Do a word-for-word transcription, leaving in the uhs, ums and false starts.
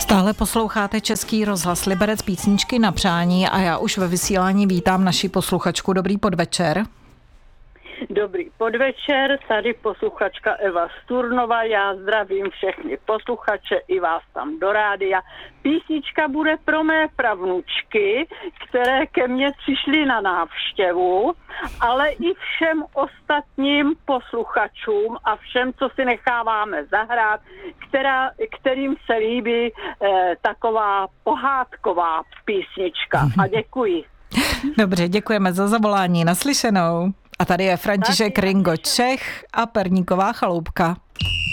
Stále posloucháte Český rozhlas Liberec, písničky na přání a já už ve vysílání vítám naši posluchačku. Dobrý podvečer. Dobrý podvečer, tady posluchačka Eva Sturnova, já zdravím všechny posluchače i vás tam do rádia. Písnička bude pro mé pravnučky, které ke mně přišly na návštěvu, ale i všem ostatním posluchačům a všem, co si necháváme zahrát, která, kterým se líbí eh, taková pohádková písnička. A děkuji. Dobře, děkujeme za zavolání, naslyšenou. A tady je František Ringo Čech a Perníková chaloupka.